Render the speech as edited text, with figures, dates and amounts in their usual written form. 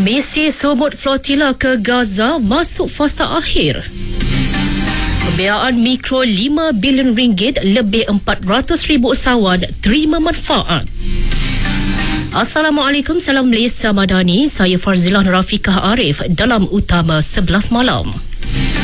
Misi sumut flotila ke Gaza masuk fasa akhir. Pembiayaan mikro RM5 bilion, lebih 400,000 usahawan terima manfaat. Assalamualaikum, salam Malaysia Madani. Saya Farzilah Rafiqah Arif dalam Utama 11 Malam.